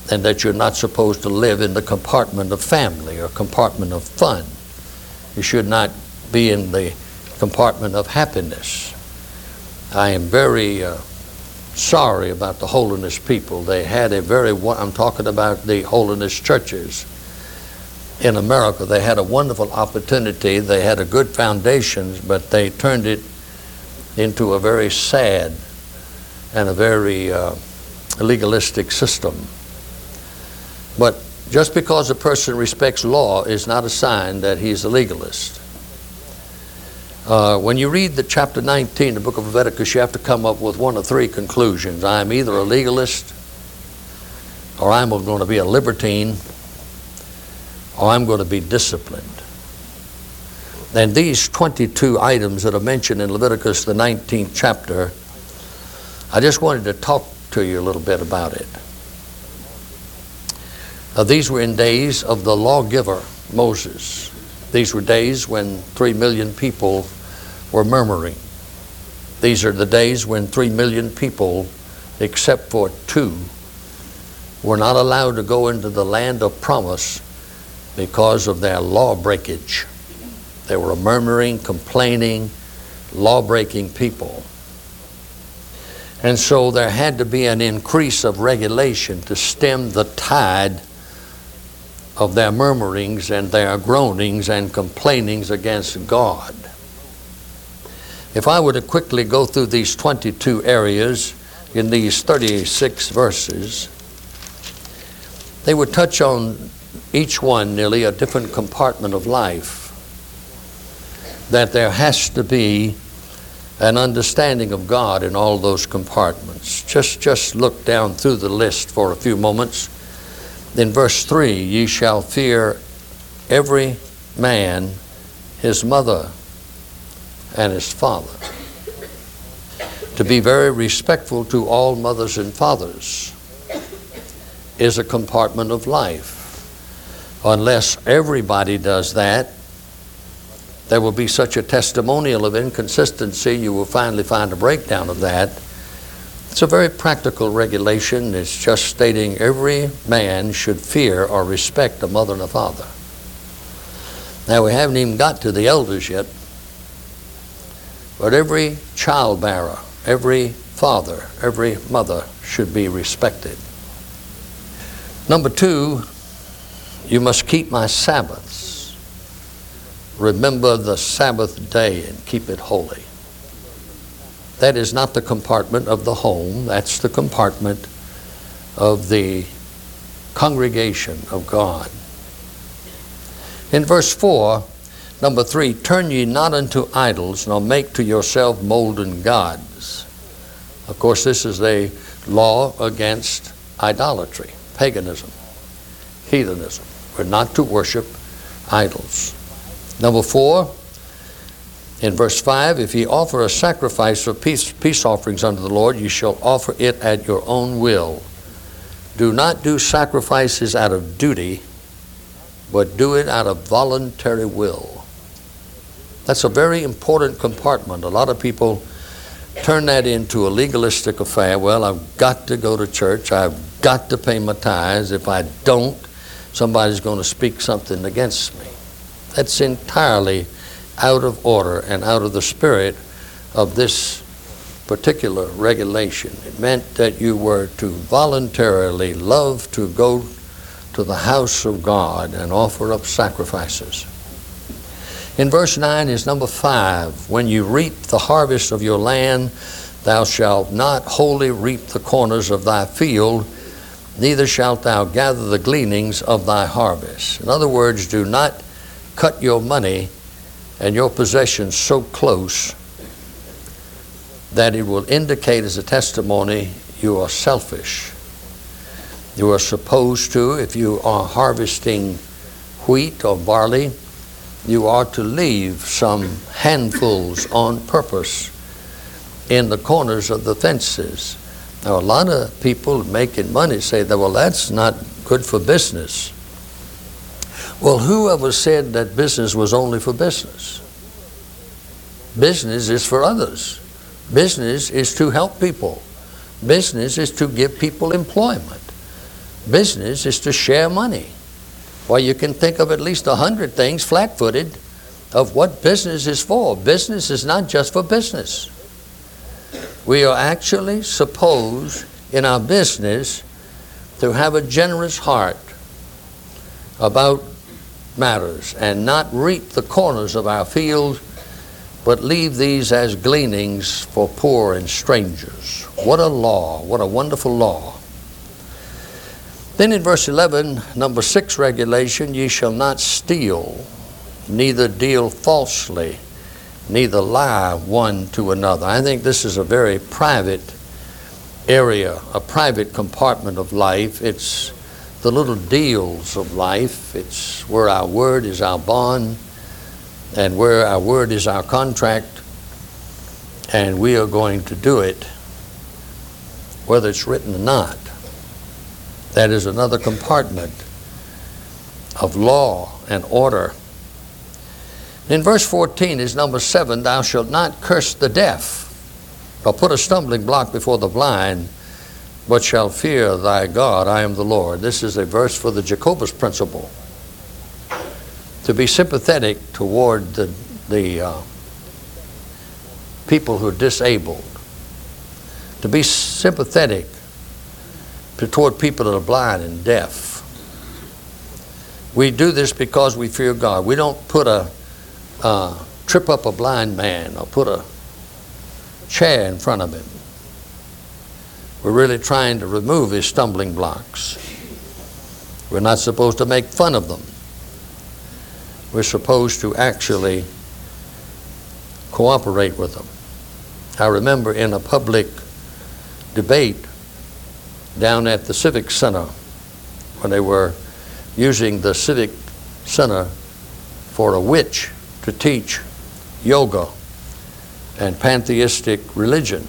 and that you're not supposed to live in the compartment of family or compartment of fun. You should not be in the compartment of happiness. I am very sorry about the holiness people. They had I'm talking about the holiness churches in America. They had a wonderful opportunity. They had a good foundations, but they turned it into a very sad and a very legalistic system. But just because a person respects law is not a sign that he's a legalist. When you read the chapter 19, the book of Leviticus, you have to come up with one of three conclusions. I'm either a legalist, or I'm going to be a libertine, or I'm going to be disciplined. And these 22 items that are mentioned in Leviticus, the 19th chapter, I just wanted to talk to you a little bit about it. These were in days of the lawgiver, Moses. These were days when 3 million people were murmuring. These are the days when 3 million people, except for 2, were not allowed to go into the land of promise because of their law breakage. They were a murmuring, complaining, law-breaking people. And so there had to be an increase of regulation to stem the tide of their murmurings and their groanings and complainings against God. If I were to quickly go through these 22 areas in these 36 verses, they would touch on each one nearly a different compartment of life. That there has to be an understanding of God in all those compartments. Just look down through the list for a few moments. In verse 3, ye shall fear every man his mother and his father. To be very respectful to all mothers and fathers is a compartment of life. Unless everybody does that, there will be such a testimonial of inconsistency, you will finally find a breakdown of that. It's a very practical regulation. It's just stating every man should fear or respect a mother and a father. Now, we haven't even got to the elders yet, but every child bearer, every father, every mother should be respected. Number 2, you must keep my Sabbaths. Remember the Sabbath day and keep it holy. That is not the compartment of the home. That's the compartment of the congregation of God. In verse 4, number 3, turn ye not unto idols, nor make to yourself molten gods. Of course, this is a law against idolatry, paganism, heathenism. We're not to worship idols. Number 4, in verse 5, if ye offer a sacrifice of peace offerings unto the Lord, ye shall offer it at your own will. Do not do sacrifices out of duty, but do it out of voluntary will. That's a very important compartment. A lot of people turn that into a legalistic affair. Well, I've got to go to church. I've got to pay my tithes. If I don't, somebody's going to speak something against me. That's entirely out of order and out of the spirit of this particular regulation. It meant that you were to voluntarily love to go to the house of God and offer up sacrifices. In verse 9 is number 5. When you reap the harvest of your land, thou shalt not wholly reap the corners of thy field, neither shalt thou gather the gleanings of thy harvest. In other words, do not cut your money and your possessions so close that it will indicate as a testimony you are selfish. You are supposed to, if you are harvesting wheat or barley, you are to leave some handfuls on purpose in the corners of the fences. Now, a lot of people making money say that, well, that's not good for business. Well, whoever said that business was only for business? Business is for others. Business is to help people. Business is to give people employment. Business is to share money. Well, you can think of at least 100 things flat-footed of what business is for. Business is not just for business. We are actually supposed in our business to have a generous heart about matters and not reap the corners of our field, but leave these as gleanings for poor and strangers. What a law, what a wonderful law. Then in verse 11, number 6 regulation, ye shall not steal, neither deal falsely, neither lie one to another. I think this is a very private area, a private compartment of life. It's the little deals of life. It's where our word is our bond and where our word is our contract, and we are going to do it whether it's written or not. That is another compartment of law and order. In verse 14 is number 7, thou shalt not curse the deaf, or put a stumbling block before the blind, but shall fear thy God. I am the Lord. This is a verse for the Jacobus principle. To be sympathetic toward the people who are disabled. To be sympathetic toward people that are blind and deaf. We do this because we fear God. We don't put trip up a blind man or put a chair in front of him. We're really trying to remove his stumbling blocks. We're not supposed to make fun of them. We're supposed to actually cooperate with them. I remember in a public debate down at the Civic Center when they were using the Civic Center for a witch to teach yoga and pantheistic religion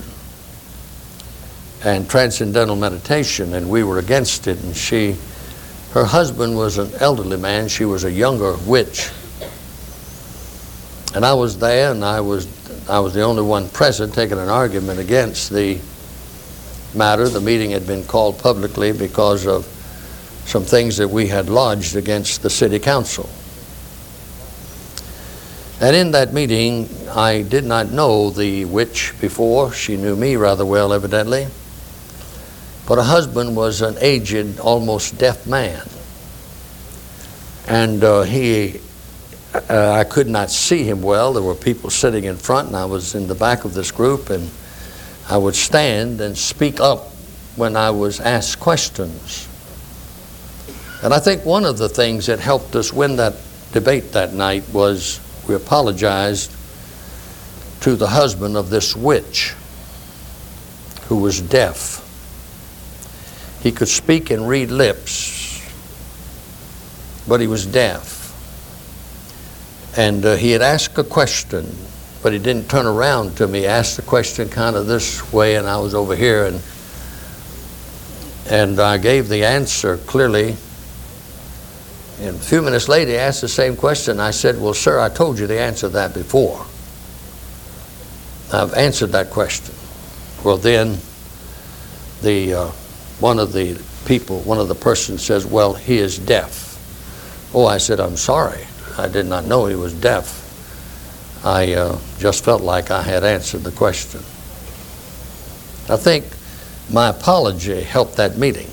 and transcendental meditation, and we were against it. And her husband was an elderly man, she was a younger witch, and I was there, and I was the only one present taking an argument against the matter. The meeting had been called publicly because of some things that we had lodged against the city council. And in that meeting, I did not know the witch before. She knew me rather well, evidently. But her husband was an aged, almost deaf man. And I could not see him well. There were people sitting in front, and I was in the back of this group, and I would stand and speak up when I was asked questions. And I think one of the things that helped us win that debate that night was we apologized to the husband of this witch who was deaf. He could speak and read lips, but he was deaf. And he had asked a question, but he didn't turn around to me. He asked the question kind of this way, and I was over here, and I gave the answer clearly. And a few minutes later, he asked the same question. I said, well, sir, I told you the answer to that before. I've answered that question. Well, then one of the persons says, well, he is deaf. Oh, I said, I'm sorry. I did not know he was deaf. I just felt like I had answered the question. I think my apology helped that meeting.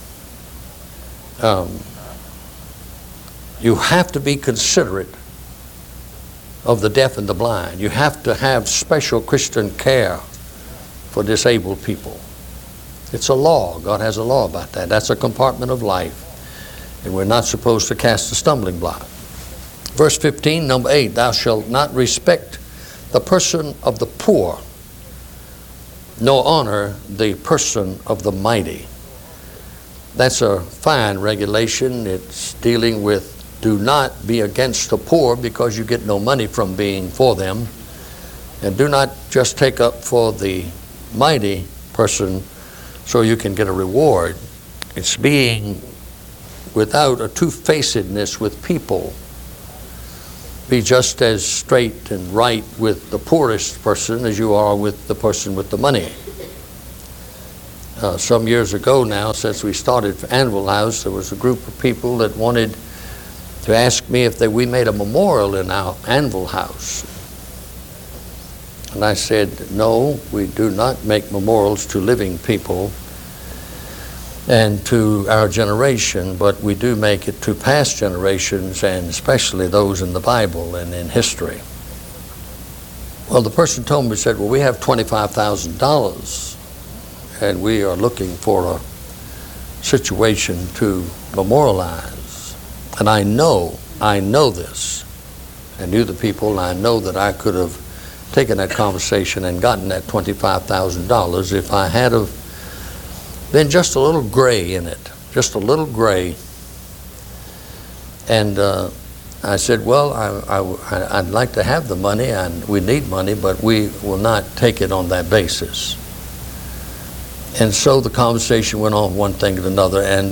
You have to be considerate of the deaf and the blind. You have to have special Christian care for disabled people. It's a law. God has a law about that. That's a compartment of life. And we're not supposed to cast a stumbling block. Verse 15, number 8, thou shalt not respect the person of the poor, nor honor the person of the mighty. That's a fine regulation. It's dealing with do not be against the poor because you get no money from being for them. And do not just take up for the mighty person so you can get a reward. It's being without a two-facedness with people. Be just as straight and right with the poorest person as you are with the person with the money. Some years ago now, since we started Anvil House, there was a group of people that wanted to ask me if we made a memorial in our Anvil House. And I said, no, we do not make memorials to living people and to our generation, but we do make it to past generations, and especially those in the Bible and in history. Well, the person told me, said, well, we have $25,000 and we are looking for a situation to memorialize. And I know this. I knew the people, and I know that I could have taken that conversation and gotten that $25,000 if I had have been just a little gray in it, just a little gray. And I said, well, I'd like to have the money, and we need money, but we will not take it on that basis. And so the conversation went on one thing to another, and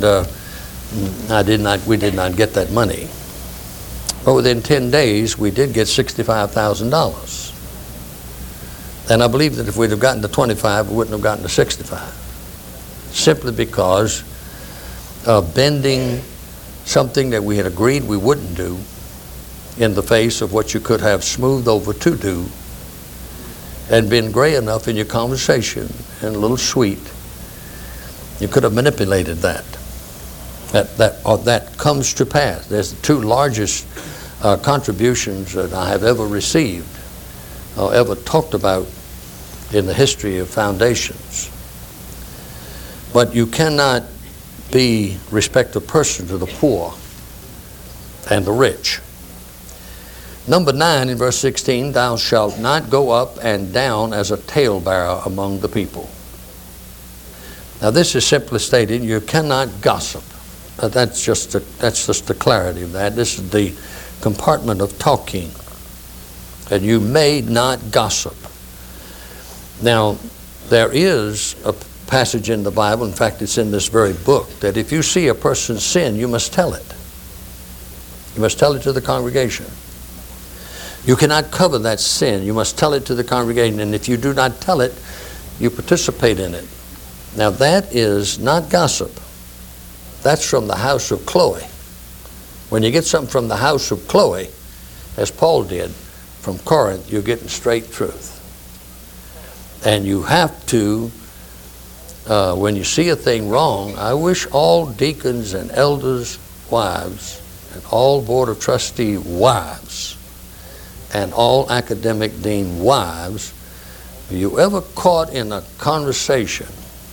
we did not get that money. But within 10 days, we did get $65,000. And I believe that if we'd have gotten to 25, we wouldn't have gotten to 65. Simply because of bending something that we had agreed we wouldn't do in the face of what you could have smoothed over to do, and been gray enough in your conversation and a little sweet. You could have manipulated that. That comes to pass. There's the two largest contributions that I have ever received or ever talked about in the history of foundations. But you cannot be respect of person to the poor and the rich. Number 9 in verse 16, thou shalt not go up and down as a talebearer among the people. Now this is simply stated, you cannot gossip. That's just the clarity of that. This is the compartment of talking. And you may not gossip. Now, there is a passage in the Bible, in fact it's in this very book, that if you see a person sin, you must tell it. You must tell it to the congregation. You cannot cover that sin. You must tell it to the congregation, and if you do not tell it, you participate in it. Now that is not gossip. That's from the house of Chloe. When you get something from the house of Chloe, as Paul did from Corinth, you're getting straight truth. And you have to, when you see a thing wrong, I wish all deacons and elders' wives and all board of trustee wives and all academic dean wives, are you ever caught in a conversation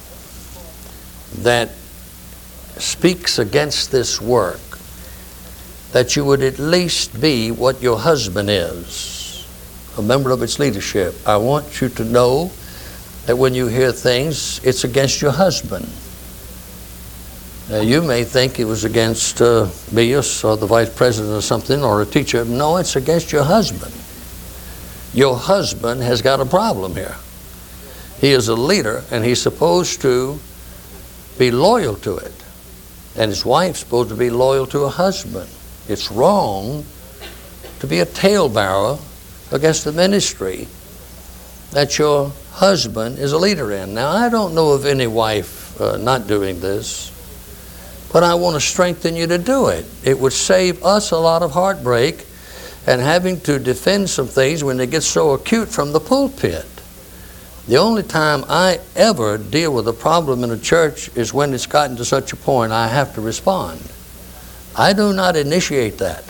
that speaks against this work, that you would at least be what your husband is, a member of its leadership. I want you to know that when you hear things, it's against your husband. Now, you may think it was against me or the vice president or something, or a teacher. No, it's against your husband. Your husband has got a problem here. He is a leader, and he's supposed to be loyal to it. And his wife's supposed to be loyal to her husband. It's wrong to be a talebearer against the ministry that your husband is a leader in. Now, I don't know of any wife not doing this, but I want to strengthen you to do it. It would save us a lot of heartbreak and having to defend some things when they get so acute from the pulpit. The only time I ever deal with a problem in a church is when it's gotten to such a point I have to respond. I do not initiate that.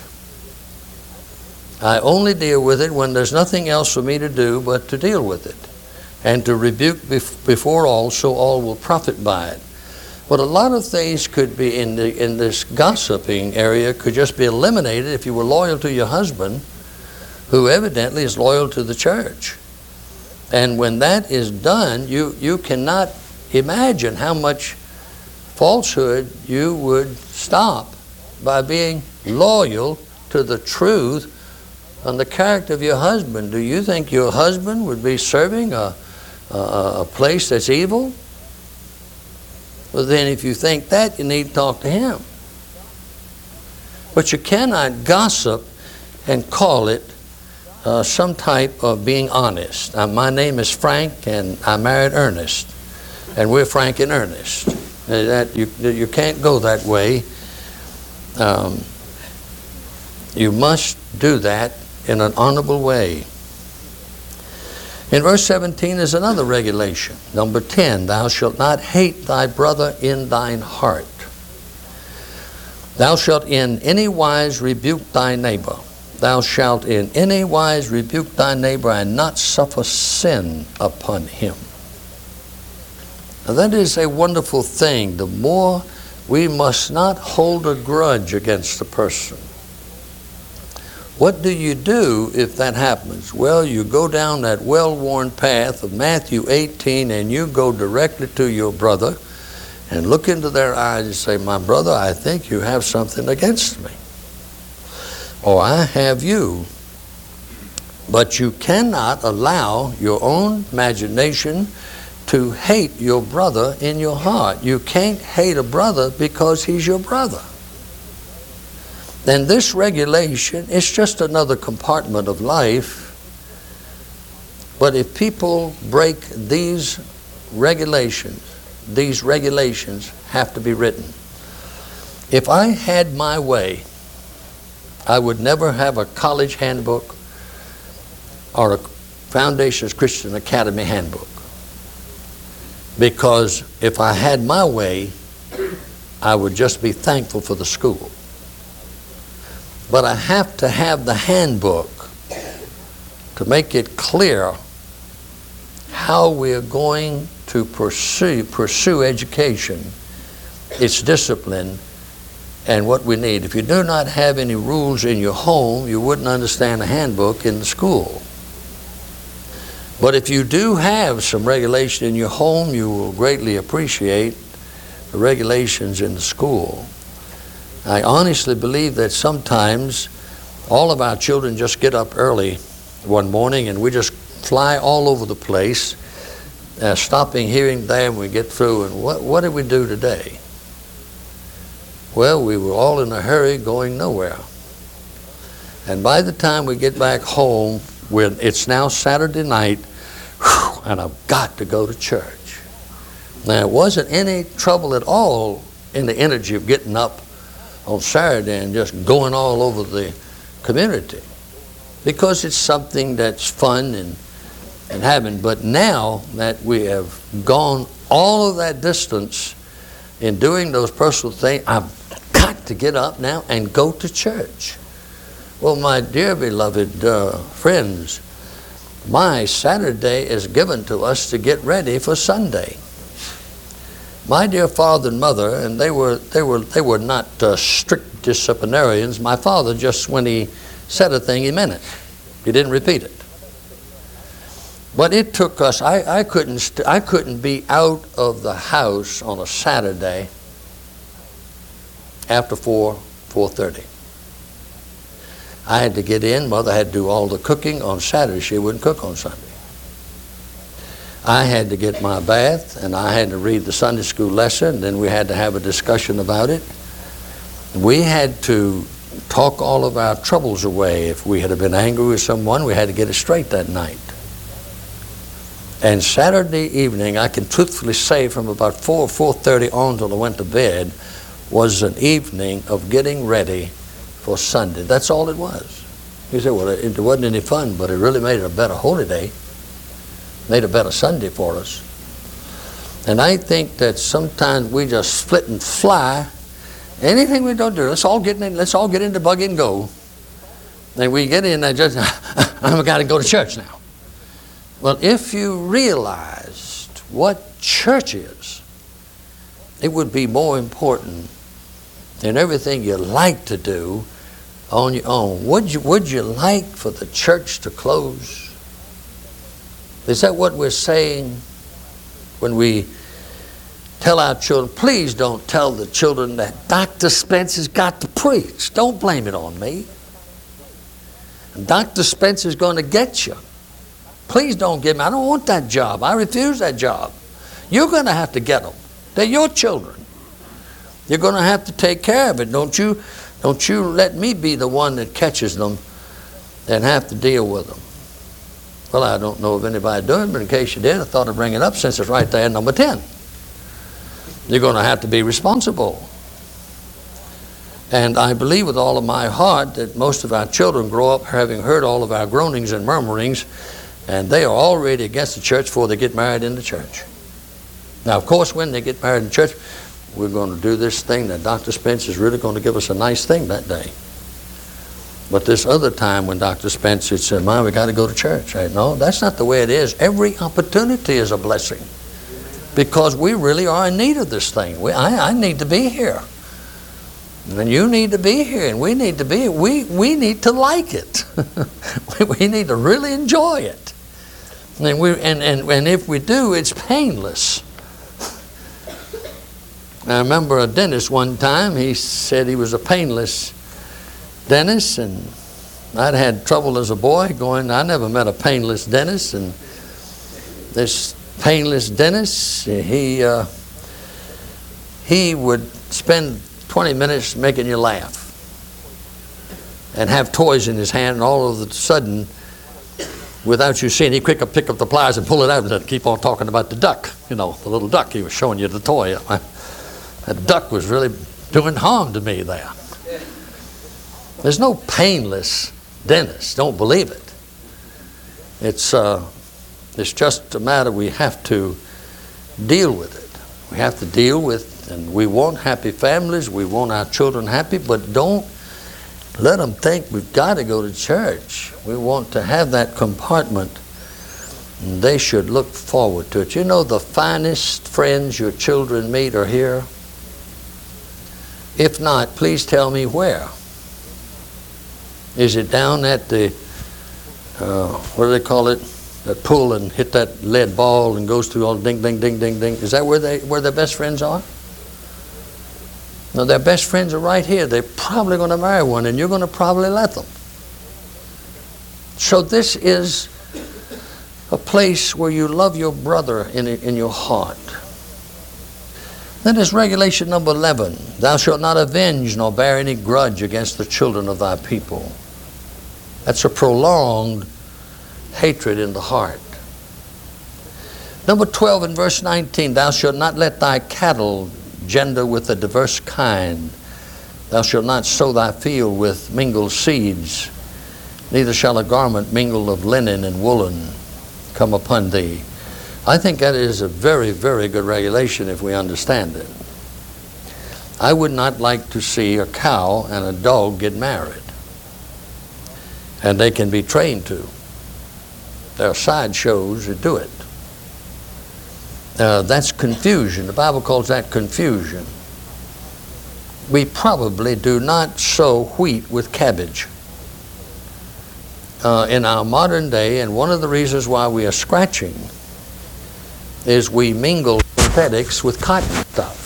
I only deal with it when there's nothing else for me to do but to deal with it and to rebuke before all, so all will profit by it. But a lot of things could be in this gossiping area could just be eliminated if you were loyal to your husband, who evidently is loyal to the church. And when that is done, you cannot imagine how much falsehood you would stop by being loyal to the truth and the character of your husband. Do you think your husband would be serving a place that's evil? Well, then if you think that, you need to talk to him. But you cannot gossip and call it some type of being honest. My name is Frank, and I married Ernest. And we're frank and earnest. You can't go that way. You must do that in an honorable way. In verse 17 is another regulation. Number 10, thou shalt not hate thy brother in thine heart. Thou shalt in any wise rebuke thy neighbor. Thou shalt in any wise rebuke thy neighbor and not suffer sin upon him. Now that is a wonderful thing. The more we must not hold a grudge against the person. What do you do if that happens? Well, you go down that well-worn path of Matthew 18 and you go directly to your brother and look into their eyes and say, my brother, I think you have something against me. Or I have you. But you cannot allow your own imagination to hate your brother in your heart. You can't hate a brother because he's your brother. Then this regulation is just another compartment of life. But if people break these regulations have to be written. If I had my way, I would never have a college handbook or a Foundations Christian Academy handbook. Because if I had my way, I would just be thankful for the school. But I have to have the handbook to make it clear how we're going to pursue education, its discipline, and what we need. If you do not have any rules in your home, you wouldn't understand a handbook in the school. But if you do have some regulation in your home, you will greatly appreciate the regulations in the school. I honestly believe that sometimes all of our children just get up early one morning and we just fly all over the place, stopping here and there, and we get through, and what did we do today? Well, we were all in a hurry going nowhere. And by the time we get back home, it's now Saturday night, and I've got to go to church. Now, it wasn't any trouble at all in the energy of getting up on Saturday and just going all over the community, because it's something that's fun and having. But now that we have gone all of that distance in doing those personal things, I've got to get up now and go to church. Well, my dear beloved friends, my Saturday is given to us to get ready for Sunday. My dear father and mother, and they were not strict disciplinarians. My father, just when he said a thing, he meant it. He didn't repeat it. But it took us. I couldn't be out of the house on a Saturday after 4:30. I had to get in. Mother had to do all the cooking on Saturday. She wouldn't cook on Sunday. I had to get my bath, and I had to read the Sunday school lesson, and then we had to have a discussion about it. We had to talk all of our troubles away. If we had been angry with someone, we had to get it straight that night. And Saturday evening, I can truthfully say from about 4:30 on till I went to bed, was an evening of getting ready for Sunday. That's all it was. You say, well, it wasn't any fun, but it really made it a better holy day. Made a better Sunday for us. And I think that sometimes we just split and fly. Anything we don't do, let's all get in the buggy and go. And we get in and just, I've got to go to church now. Well, if you realized what church is, it would be more important than everything you like to do on your own. Would you like for the church to close? Is that what we're saying when we tell our children? Please don't tell the children that Dr. Spence has got to preach. Don't blame it on me. Dr. Spence is going to get you. Please don't give me. I don't want that job. I refuse that job. You're going to have to get them. They're your children. You're going to have to take care of it. Don't you let me be the one that catches them and have to deal with them. Well, I don't know if anybody doing it, but in case you did, I thought I'd bring it up since it's right there, number 10. You're going to have to be responsible. And I believe with all of my heart that most of our children grow up having heard all of our groanings and murmurings, and they are already against the church before they get married in the church. Now, of course, when they get married in church, we're going to do this thing that Dr. Spence is really going to give us a nice thing that day. But this other time when Dr. Spence said, "Mom, we got to go to church." No, that's not the way it is. Every opportunity is a blessing because we really are in need of this thing. I need to be here. And you need to be here, and we need to be here. We need to like it. We need to really enjoy it. And if we do, it's painless. I remember a dentist one time, he said he was a painless dentist, and I'd had trouble as a boy I never met a painless dentist, and this painless dentist, he would spend 20 minutes making you laugh and have toys in his hand, and all of a sudden, without you seeing, he'd pick up the pliers and pull it out and keep on talking about the duck, the little duck. He was showing you the toy. That duck was really doing harm to me there. There's no painless dentist. Don't believe it. It's just a matter we have to deal with it. We have to deal with. And we want happy families, we want our children happy, but don't let them think we've got to go to church. We want to have that compartment, and they should look forward to it. The finest friends your children meet are here? If not, please tell me where. Is it down at the, what do they call it? That pull and hit that lead ball and goes through all ding, ding, ding, ding, ding. Is that where their best friends are? No, their best friends are right here. They're probably going to marry one, and you're going to probably let them. So this is a place where you love your brother in your heart. Then there's regulation number 11. Thou shalt not avenge nor bear any grudge against the children of thy people. That's a prolonged hatred in the heart. Number 12 in verse 19, thou shalt not let thy cattle gender with a diverse kind. Thou shalt not sow thy field with mingled seeds, neither shall a garment mingled of linen and woolen come upon thee. I think that is a very, very good regulation if we understand it. I would not like to see a cow and a dog get married. And they can be trained to. There are sideshows that do it. That's confusion. The Bible calls that confusion. We probably do not sow wheat with cabbage. In our modern day, and one of the reasons why we are scratching is we mingle synthetics with cotton stuff.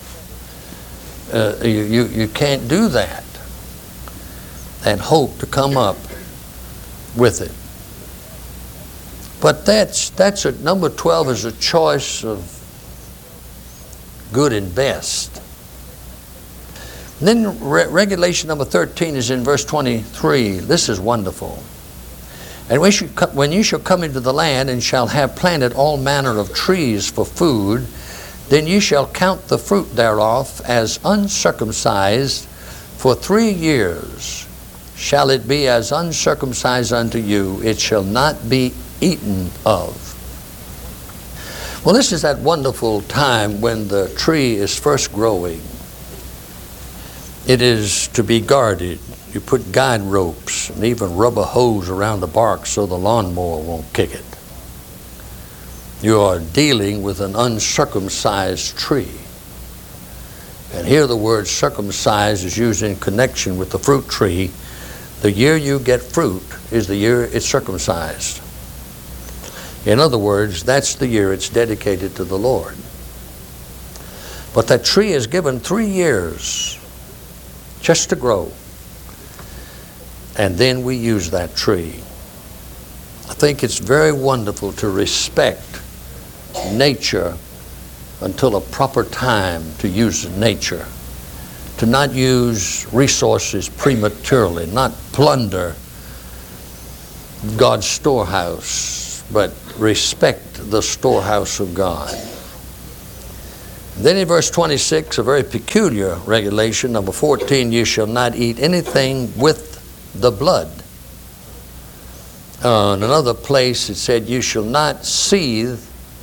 You can't do that and hope to come up with it. But that's number 12 is a choice of good and best. And then regulation number 13 is in verse 23. This is wonderful. And when you shall come into the land and shall have planted all manner of trees for food, then you shall count the fruit thereof as uncircumcised for 3 years. Shall it be as uncircumcised unto you, it shall not be eaten of. Well, this is that wonderful time when the tree is first growing. It is to be guarded. You put guide ropes and even rubber hose around the bark so the lawnmower won't kick it. You are dealing with an uncircumcised tree. And here the word circumcised is used in connection with the fruit tree. The year you get fruit is the year it's circumcised. In other words, that's the year it's dedicated to the Lord. But that tree is given 3 years just to grow. And then we use that tree. I think it's very wonderful to respect nature until a proper time to use nature. To not use resources prematurely, not plunder God's storehouse, but respect the storehouse of God. Then in verse 26, a very peculiar regulation, number 14, you shall not eat anything with the blood. In another place it said, you shall not seethe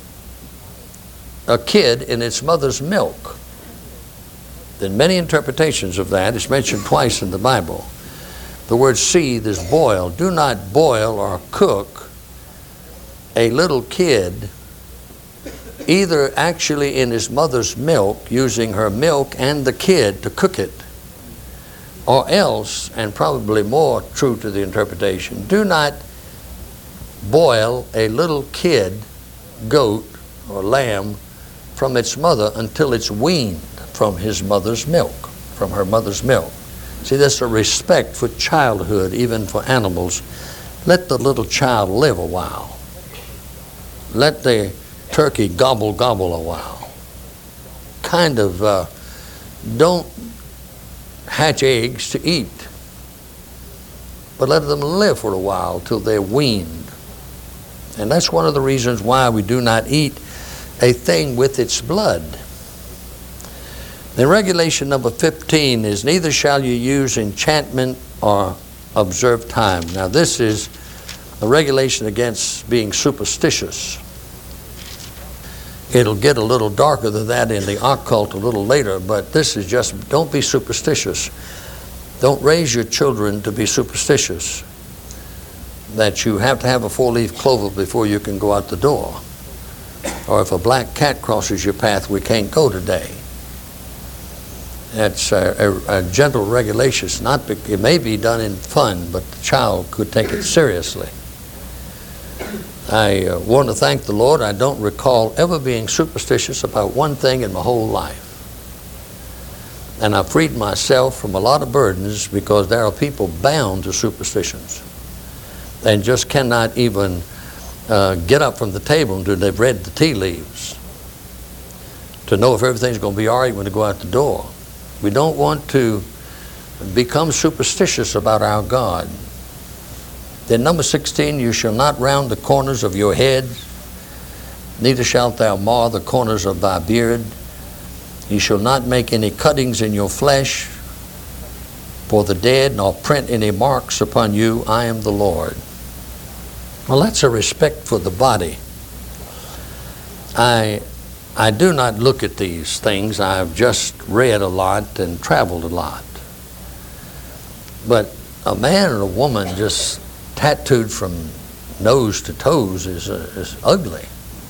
a kid in its mother's milk. There are many interpretations of that. It's mentioned twice in the Bible. The word seethe is boil. Do not boil or cook a little kid either actually in his mother's milk, using her milk and the kid to cook it, or else, and probably more true to the interpretation, do not boil a little kid, goat or lamb, from its mother until it's weaned from his mother's milk, from her mother's milk. See, there's a respect for childhood, even for animals. Let the little child live a while. Let the turkey gobble a while. Kind of don't hatch eggs to eat, but let them live for a while till they're weaned. And that's one of the reasons why we do not eat a thing with its blood. Then regulation number 15 is, neither shall you use enchantment or observe time. Now this is a regulation against being superstitious. It'll get a little darker than that in the occult a little later, but this is just, don't be superstitious. Don't raise your children to be superstitious, that you have to have a 4-leaf clover before you can go out the door. Or if a black cat crosses your path, we can't go today. That's a gentle regulation. It may be done in fun, but the child could take it seriously. I want to thank the Lord. I don't recall ever being superstitious about one thing in my whole life. And I freed myself from a lot of burdens because there are people bound to superstitions and just cannot even get up from the table until they've read the tea leaves to know if everything's going to be all right when they go out the door. We don't want to become superstitious about our God. Then number 16, you shall not round the corners of your head, neither shalt thou mar the corners of thy beard. You shall not make any cuttings in your flesh for the dead, nor print any marks upon you. I am the Lord. Well, that's a respect for the body. I do not look at these things. I've just read a lot and traveled a lot. But a man and a woman just tattooed from nose to toes is ugly.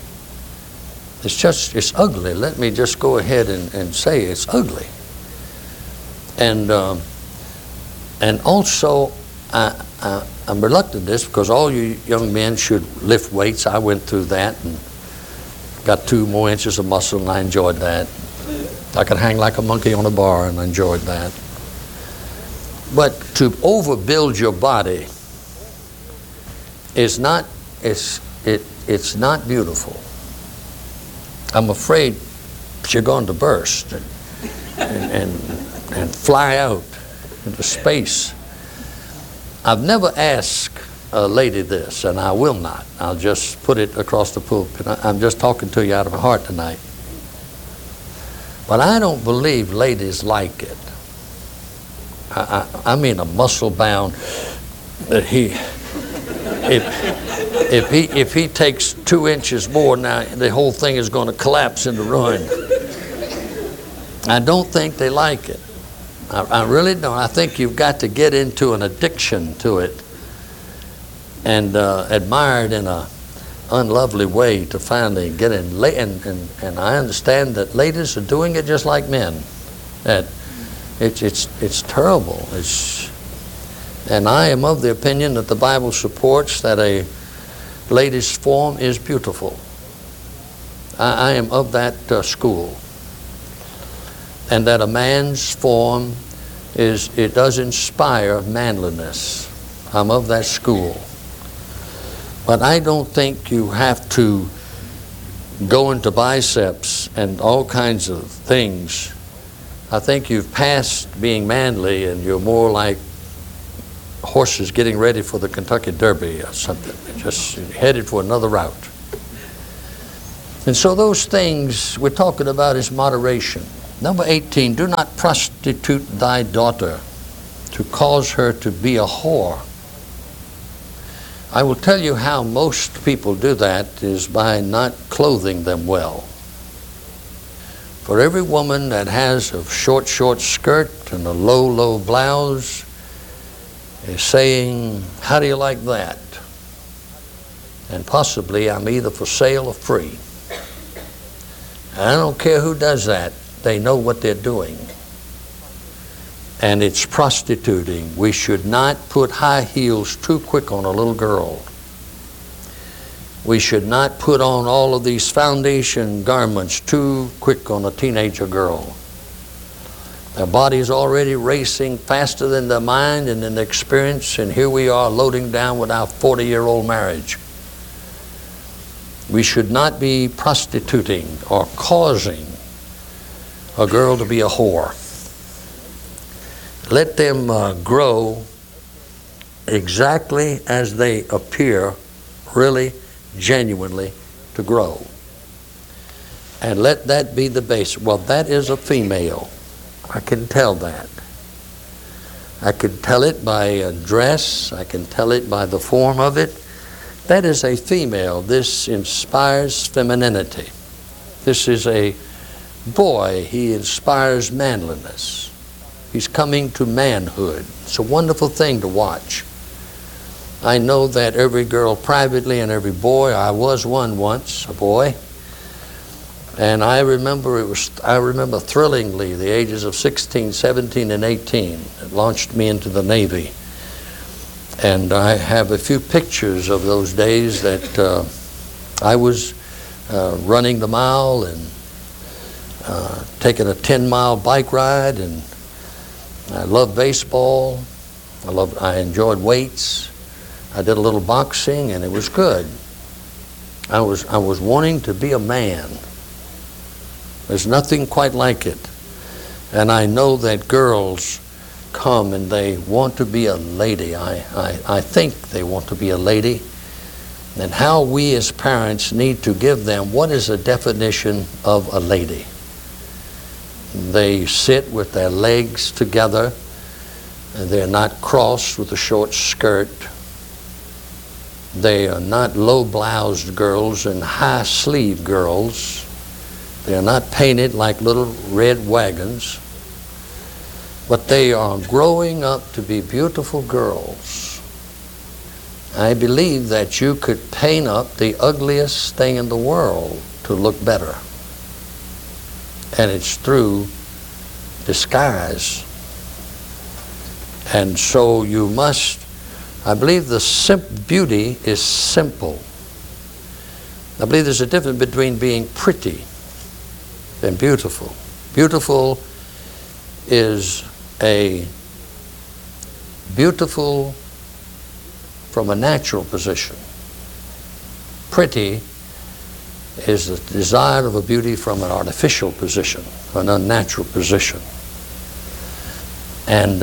It's ugly. Let me just go ahead and say it's ugly. And also, I'm reluctant to this because all you young men should lift weights. I went through that and got 2 more inches of muscle, and I enjoyed that. I could hang like a monkey on a bar, and I enjoyed that. But to overbuild your body is not, it's not beautiful. I'm afraid you're going to burst and fly out into space. I've never asked a lady this, and I will not. I'll just put it across the pulpit. I'm just talking to you out of my heart tonight. But I don't believe ladies like it. I mean a muscle bound that if he takes 2 inches more, now the whole thing is going to collapse into ruin. I don't think they like it. I really don't. I think you've got to get into an addiction to it and admire it in an unlovely way to finally get in. And I understand that ladies are doing it just like men. That it's terrible. And I am of the opinion that the Bible supports that a lady's form is beautiful. I am of that school. And that a man's form it does inspire manliness. I'm of that school. But I don't think you have to go into biceps and all kinds of things. I think you've passed being manly and you're more like horses getting ready for the Kentucky Derby or something, just headed for another route. And so those things we're talking about is moderation. Number 18, do not prostitute thy daughter to cause her to be a whore. I will tell you how most people do that is by not clothing them well. For every woman that has a short skirt and a low blouse is saying, how do you like that? And possibly I'm either for sale or free. I don't care who does that. They know what they're doing. And it's prostituting. We should not put high heels too quick on a little girl. We should not put on all of these foundation garments too quick on a teenager girl. Their body's already racing faster than their mind and in experience, and here we are loading down with our 40-year-old marriage. We should not be prostituting or causing a girl to be a whore. Let them grow exactly as they appear, really, genuinely to grow. And let that be the base. Well, that is a female. I can tell that. I can tell it by a dress. I can tell it by the form of it. That is a female. This inspires femininity. This is a boy. He inspires manliness. He's coming to manhood. It's a wonderful thing to watch. I know that every girl privately and every boy, I was one once, a boy, and I remember thrillingly the ages of 16, 17, and 18. It launched me into the Navy. And I have a few pictures of those days that I was running the mile and taking a 10-mile bike ride, and I loved baseball. I enjoyed weights. I did a little boxing, and it was good. I was wanting to be a man. There's nothing quite like it. And I know that girls come and they want to be a lady. I think they want to be a lady. And how we as parents need to give them what is a definition of a lady. They sit with their legs together, and they're not crossed with a short skirt. They are not low-bloused girls and high-sleeved girls. They are not painted like little red wagons. But they are growing up to be beautiful girls. I believe that you could paint up the ugliest thing in the world to look better. And it's through disguise. And so you must, I believe beauty is simple. I believe there's a difference between being pretty and beautiful. Beautiful is beautiful from a natural position. Pretty is the desire of a beauty from an artificial position, an unnatural position. And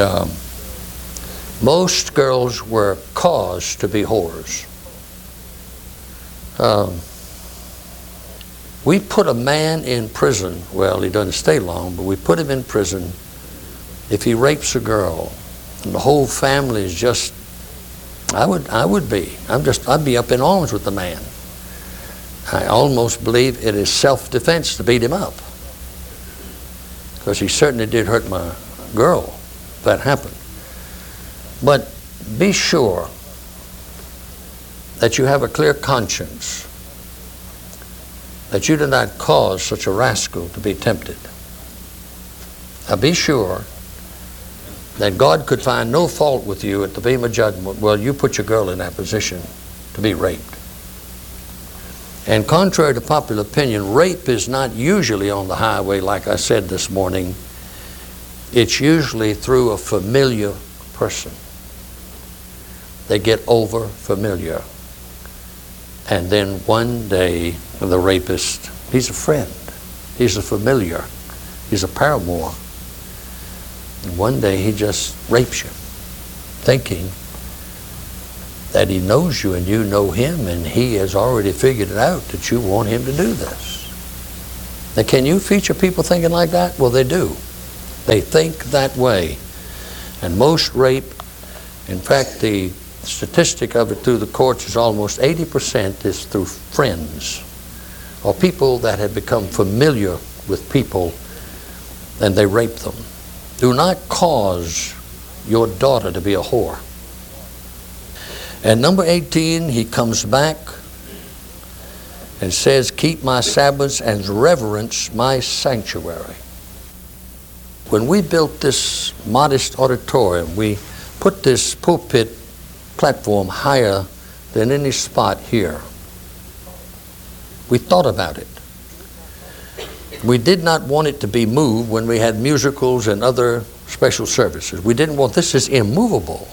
most girls were caused to be whores. We put a man in prison, well, he doesn't stay long, but we put him in prison if he rapes a girl. And the whole family is just, I'd be up in arms with the man. I almost believe it is self-defense to beat him up, because he certainly did hurt my girl if that happened. But be sure that you have a clear conscience, that you did not cause such a rascal to be tempted. Now be sure that God could find no fault with you at the beam of judgment. Well, you put your girl in that position to be raped. And contrary to popular opinion, rape is not usually on the highway, like I said this morning. It's usually through a familiar person. They get over familiar. And then one day, the rapist, he's a friend. He's a familiar. He's a paramour. And one day he just rapes you, thinking that he knows you and you know him, and he has already figured it out that you want him to do this. Now, can you feature people thinking like that? Well, they do. They think that way. And most rape, in fact, the statistic of it through the courts is almost 80% is through friends or people that have become familiar with people and they rape them. Do not cause your daughter to be a whore. And number 18, he comes back and says, keep my Sabbaths and reverence my sanctuary. When we built this modest auditorium, we put this pulpit platform higher than any spot here. We thought about it. We did not want it to be moved when we had musicals and other special services. We didn't want, this is immovable.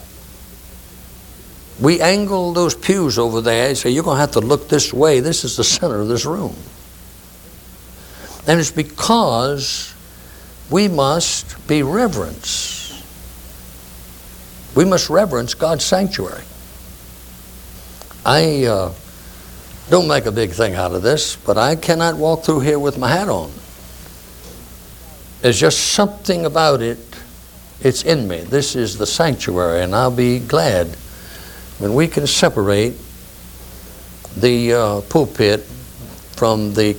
We angled those pews over there and say, you're going to have to look this way. This is the center of this room. And it's because we must be reverence. We must reverence God's sanctuary. I don't make a big thing out of this, but I cannot walk through here with my hat on. There's just something about it. It's in me. This is the sanctuary, and I'll be glad when we can separate the pulpit from the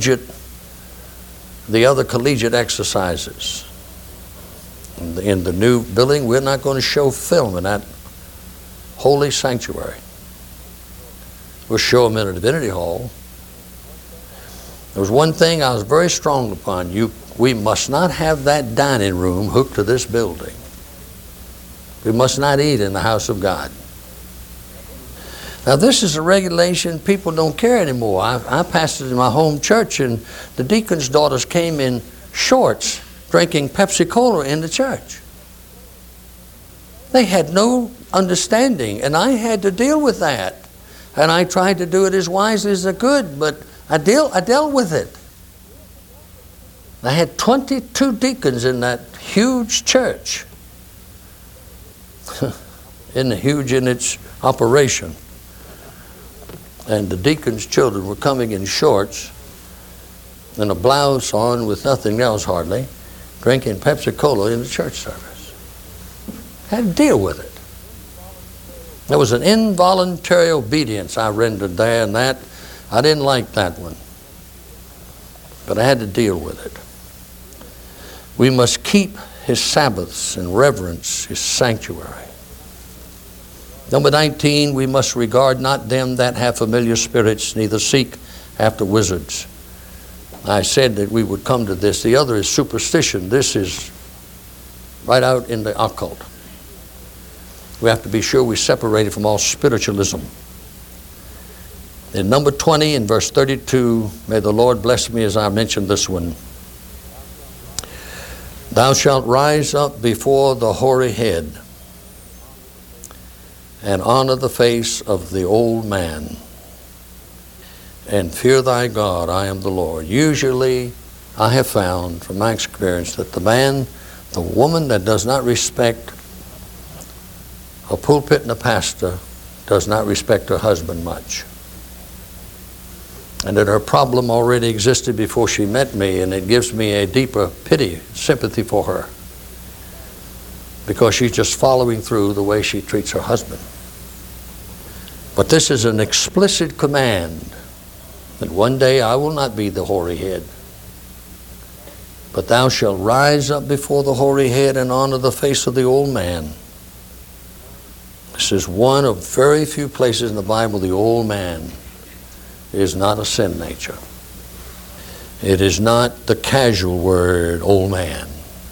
other collegiate exercises. In the new building, we're not going to show film in that holy sanctuary. We'll show them in a divinity hall. There was one thing I was very strong upon. We must not have that dining room hooked to this building. We must not eat in the house of God. Now, this is a regulation people don't care anymore. I pastored in my home church, and the deacons' daughters came in shorts drinking Pepsi-Cola in the church. They had no understanding, and I had to deal with that. And I tried to do it as wisely as I could, but I dealt with it. I had 22 deacons in that huge church. Huge in its operation. And the deacons' children were coming in shorts and a blouse on with nothing else hardly, drinking Pepsi-Cola in the church service. I had to deal with it. There was an involuntary obedience I rendered there, and that I didn't like that one. But I had to deal with it. We must keep his Sabbaths and reverence his sanctuary. Number 19, we must regard not them that have familiar spirits, neither seek after wizards. I said that we would come to this. The other is superstition. This is right out in the occult. We have to be sure we separate it from all spiritualism. In number 20, in verse 32, may the Lord bless me as I mentioned this one. Thou shalt rise up before the hoary head and honor the face of the old man and fear thy God, I am the Lord. Usually, I have found from my experience that the woman that does not respect a pulpit and a pastor does not respect her husband much. And that her problem already existed before she met me, and it gives me a deeper pity, sympathy for her, because she's just following through the way she treats her husband. But this is an explicit command that one day I will not be the hoary head, but thou shalt rise up before the hoary head and honor the face of the old man. This is one of very few places in the Bible the old man is not a sin nature. It is not the casual word, old man.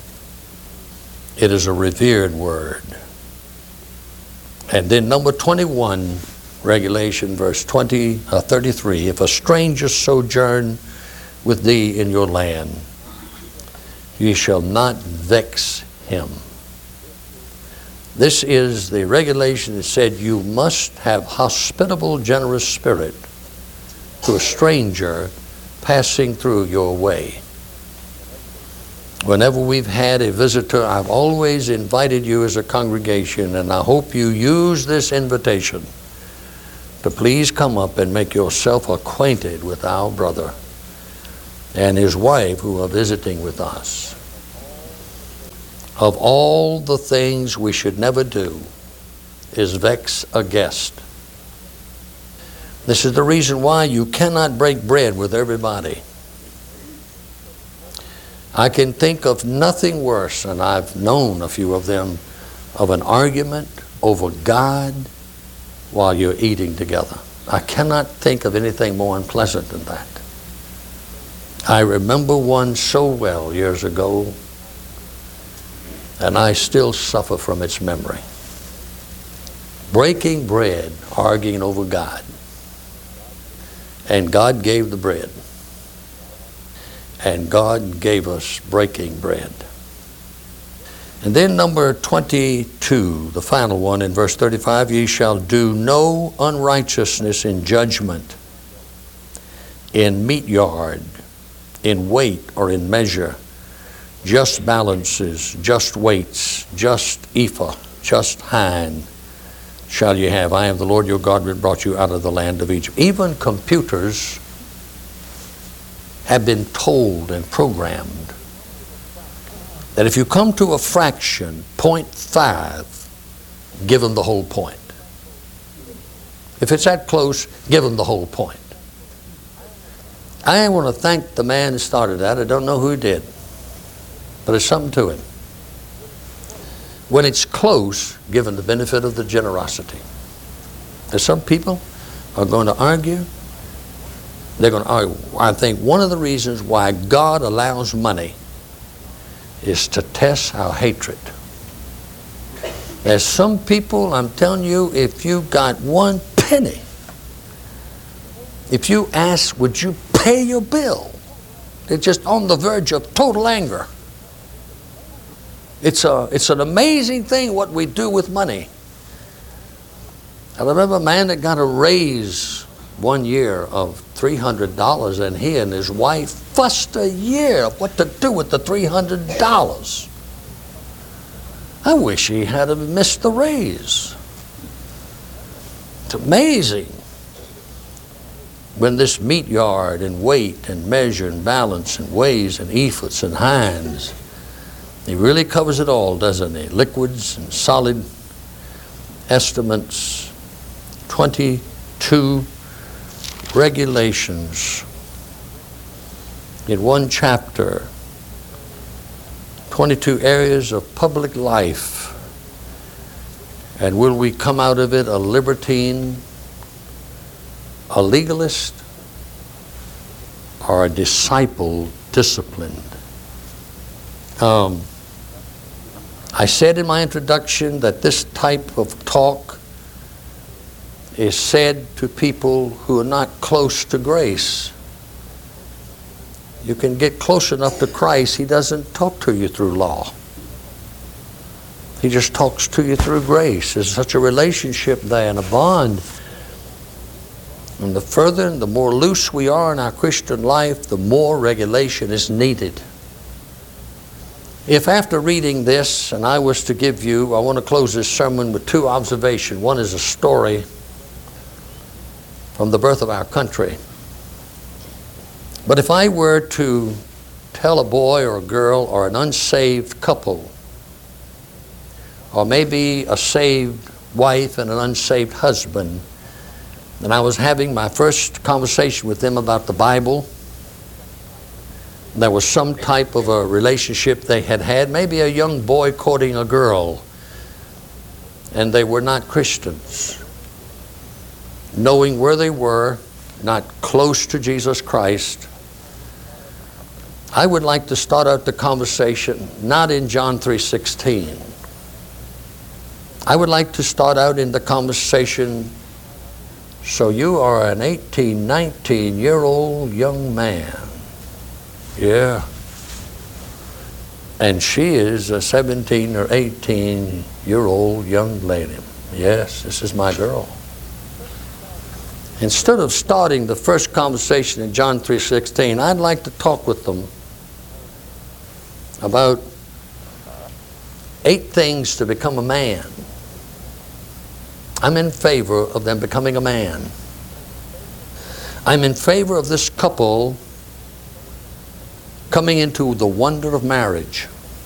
It is a revered word. And then number 21, regulation, verse 33, if a stranger sojourn with thee in your land, ye shall not vex him. This is the regulation that said you must have hospitable, generous spirit to a stranger passing through your way. Whenever we've had a visitor, I've always invited you as a congregation, and I hope you use this invitation to please come up and make yourself acquainted with our brother. and his wife who are visiting with us. Of all the things we should never do is vex a guest. This is the reason why you cannot break bread with everybody. I can think of nothing worse, and I've known a few of them, of an argument over God while you're eating together. I cannot think of anything more unpleasant than that. I remember one so well years ago, and I still suffer from its memory. Breaking bread, arguing over God. And God gave the bread. And God gave us breaking bread. And then number 22, the final one in verse 35, ye shall do no unrighteousness in judgment, in meat yard, in weight or in measure, just balances, just weights, just ephah, just hind shall ye have. I am the Lord your God which brought you out of the land of Egypt. Even computers have been told and programmed that if you come to a fraction, 0.5, give them the whole point. If it's that close, give them the whole point. I want to thank the man who started that. I don't know who did, but there's something to him. When it's close, give them the benefit of the generosity. There's some people are going to argue. They're going to argue. I think one of the reasons why God allows money is to test our hatred. There's some people, I'm telling you, if you got 1 penny, if you ask, would you pay your bill? They're just on the verge of total anger. It's an amazing thing what we do with money. I remember a man that got a raise one year of $300, and he and his wife fussed a year of what to do with the $300. I wish he had missed the raise. It's amazing. When this meat yard and weight and measure and balance and weighs and ephahs and hinds, he really covers it all, doesn't he? Liquids and solid estimates, 22 regulations in one chapter, 22 areas of public life. And will we come out of it a libertine, a legalist, or a disciple disciplined? I said in my introduction that this type of talk is said to people who are not close to grace. You can get close enough to Christ, He doesn't talk to you through law. He just talks to you through grace. There's such a relationship there and a bond. And the further and the more loose we are in our Christian life, the more regulation is needed. If after reading this, and I was to give you, I want to close this sermon with 2 observations. One is a story from the birth of our country. But if I were to tell a boy or a girl or an unsaved couple, or maybe a saved wife and an unsaved husband, and I was having my first conversation with them about the Bible, there was some type of a relationship they had had, maybe a young boy courting a girl, and they were not Christians. Knowing where they were, not close to Jesus Christ, I would like to start out the conversation not in John 3:16. I would like to start out in the conversation, so you are an 18, 19-year-old young man. Yeah. And she is a 17 or 18-year-old young lady. Yes, this is my girl. Instead of starting the first conversation in John 3:16, I'd like to talk with them about 8 things to become a man. I'm in favor of them becoming a man. I'm in favor of this couple coming into the wonder of marriage.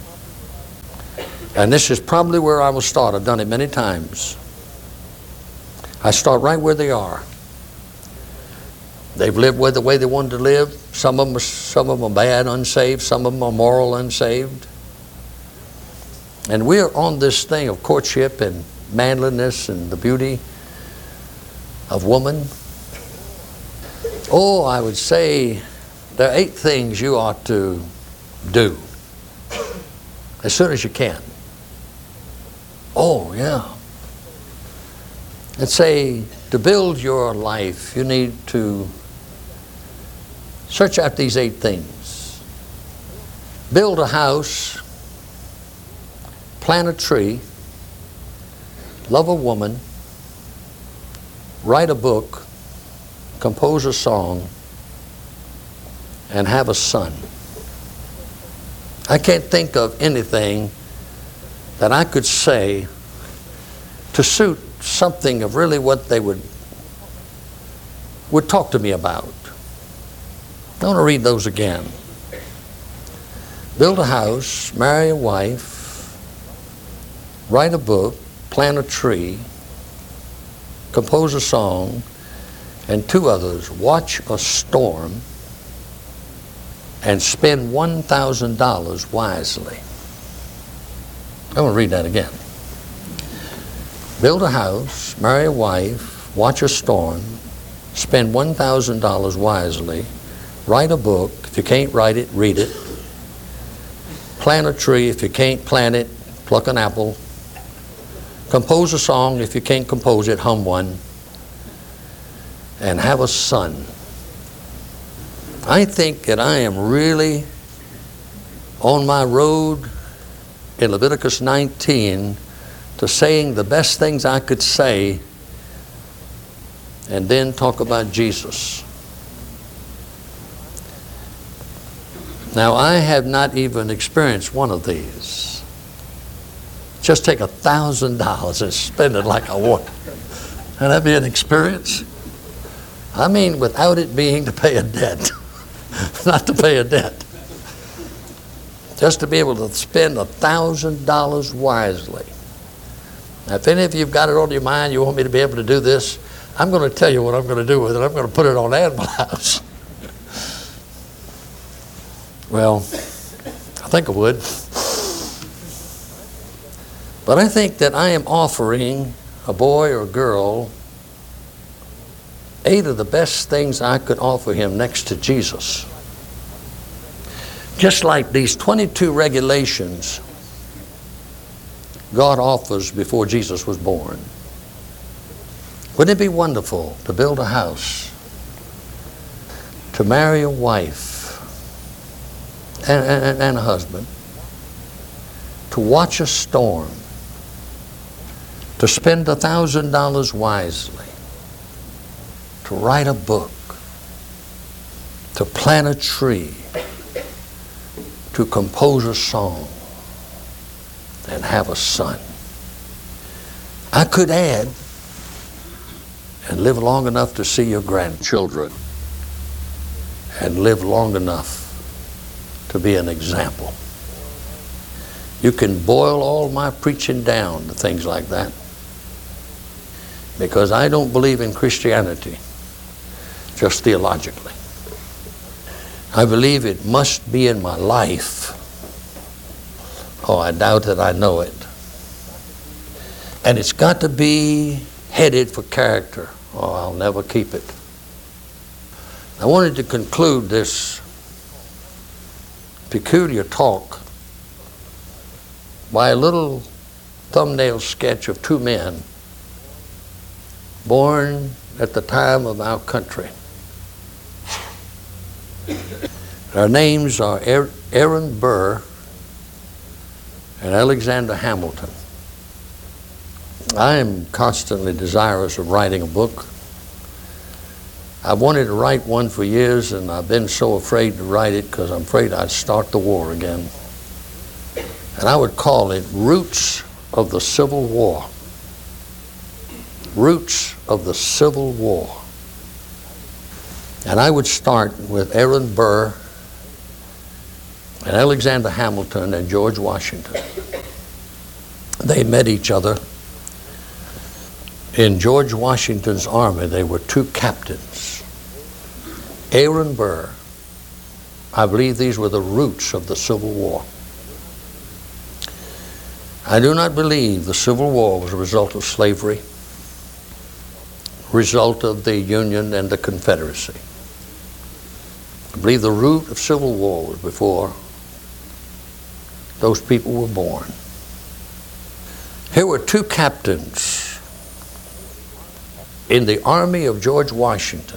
And this is probably where I will start. I've done it many times. I start right where they are. They've lived the way they wanted to live. Some of them are bad, unsaved. Some of them are moral, unsaved. And we're on this thing of courtship and manliness and the beauty of woman. Oh, I would say there are 8 things you ought to do as soon as you can. Oh, yeah. Let's say to build your life, you need to search out these 8 things. Build a house, plant a tree, love a woman, write a book, compose a song, and have a son. I can't think of anything that I could say to suit something of really what they would talk to me about. I want to read those again. Build a house, marry a wife, write a book, plant a tree, compose a song, and 2 others, watch a storm, and spend $1,000 wisely. I want to read that again. Build a house, marry a wife, watch a storm, spend $1,000 wisely, write a book. If you can't write it, read it. Plant a tree. If you can't plant it, pluck an apple. Compose a song. If you can't compose it, hum one. And have a son. I think that I am really on my road in Leviticus 19 to saying the best things I could say and then talk about Jesus. Now, I have not even experienced one of these. Just take $1,000 and spend it like I want. And that'd be an experience. I mean, without it being to pay a debt. Not to pay a debt. Just to be able to spend $1,000 wisely. Now, if any of you have got it on your mind, you want me to be able to do this, I'm going to tell you what I'm going to do with it. I'm going to put it on Animal House. Well, I think I would. But I think that I am offering a boy or girl 8 of the best things I could offer him next to Jesus. Just like these 22 regulations God offers before Jesus was born. Wouldn't it be wonderful to build a house, to marry a wife and a husband, to watch a storm, to spend $1,000 wisely, to write a book, to plant a tree, to compose a song, and have a son. I could add, and live long enough to see your grandchildren, and live long enough to be an example. You can boil all my preaching down to things like that, because I don't believe in Christianity just theologically. I believe it must be in my life. Oh, I doubt that I know it. And it's got to be headed for character. Oh, I'll never keep it. I wanted to conclude this peculiar talk by a little thumbnail sketch of 2 men born at the time of our country. Their names are Aaron Burr and Alexander Hamilton. I am constantly desirous of writing a book. I wanted to write one for years, and I've been so afraid to write it because I'm afraid I'd start the war again. And I would call it Roots of the Civil War. Roots of the Civil War. And I would start with Aaron Burr And Alexander Hamilton and George Washington, they met each other. In George Washington's army, they were two captains. Aaron Burr, I believe these were the roots of the Civil War. I do not believe the Civil War was a result of slavery, result of the Union and the Confederacy. I believe the root of Civil War was before those people were born. Here were two captains in the army of George Washington.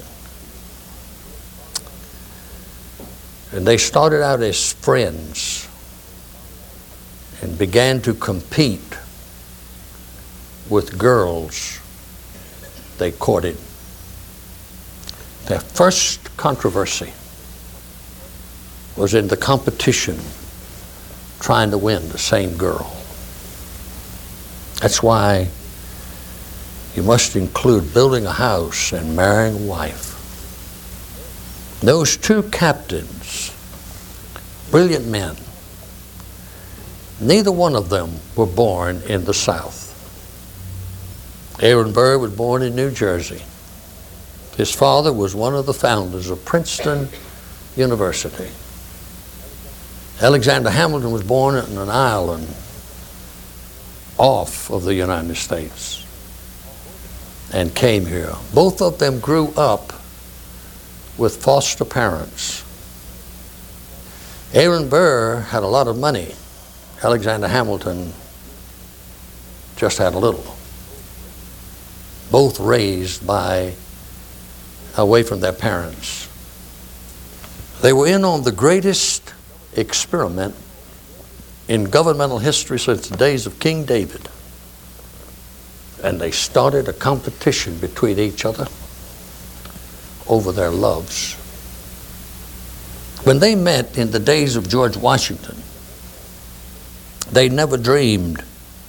And they started out as friends and began to compete with girls they courted. Their first controversy was in the competition trying to win the same girl. That's why you must include building a house and marrying a wife. Those two captains, brilliant men, neither one of them were born in the South. Aaron Burr was born in New Jersey. His father was one of the founders of Princeton University. Alexander Hamilton was born on an island off of the United States and came here. Both of them grew up with foster parents. Aaron Burr had a lot of money. Alexander Hamilton just had a little. Both raised away from their parents. They were in on the greatest experiment in governmental history since the days of King David. And they started a competition between each other over their loves. When they met in the days of George Washington, they never dreamed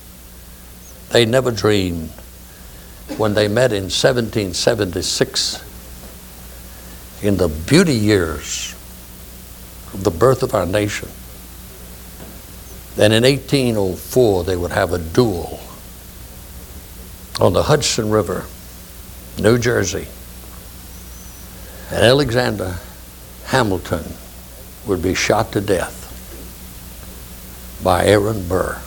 when they met in 1776, in the beauty years of the birth of our nation, then in 1804 they would have a duel on the Hudson River, New Jersey. And Alexander Hamilton would be shot to death by Aaron Burr.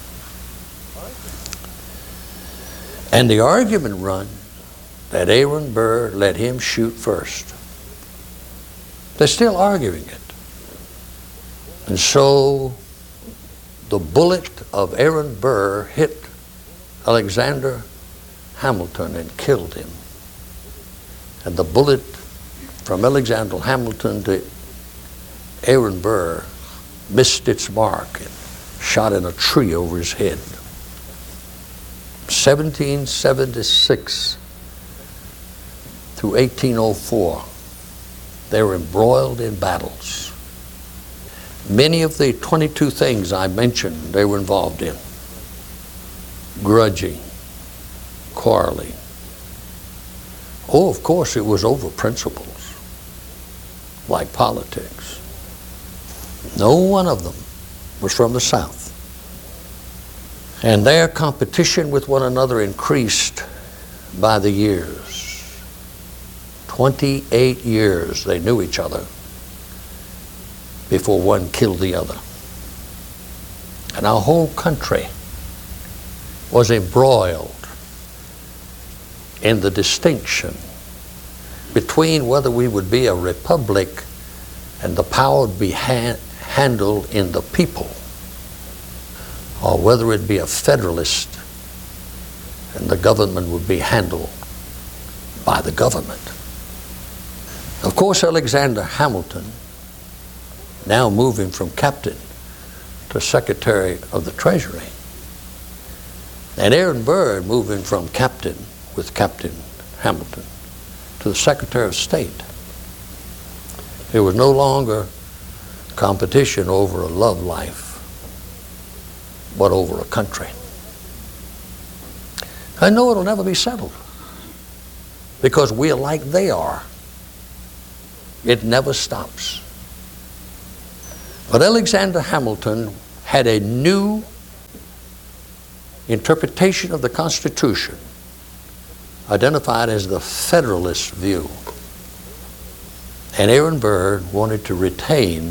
And the argument run that Aaron Burr let him shoot first. They're still arguing it. And so the bullet of Aaron Burr hit Alexander Hamilton and killed him. And the bullet from Alexander Hamilton to Aaron Burr missed its mark and shot in a tree over his head. 1776 through 1804, they were embroiled in battles. Many of the 22 things I mentioned they were involved in: grudging, quarreling. Oh, of course, it was over principles, like politics. No one of them was from the South. And their competition with one another increased by the years. 28 years they knew each other before one killed the other. And our whole country was embroiled in the distinction between whether we would be a republic and the power would be handled in the people, or whether it be a federalist and the government would be handled by the government. Of course, Alexander Hamilton, now moving from captain to Secretary of the Treasury, and Aaron Burr moving from captain with Captain Hamilton to the Secretary of State. It was no longer competition over a love life, but over a country. I know it'll never be settled because we are like they are. It never stops. But Alexander Hamilton had a new interpretation of the Constitution, identified as the Federalist view. And Aaron Burr wanted to retain